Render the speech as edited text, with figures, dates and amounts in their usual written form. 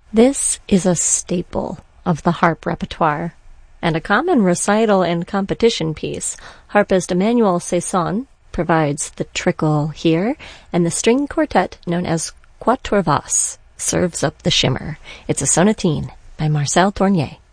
This is a staple of the harp repertoire, and a common recital and competition piece. Harpist Emmanuel Saison provides the trickle here, and the string quartet known as Quatuor Vos serves up the shimmer. It's a sonatine by Marcel Tournier.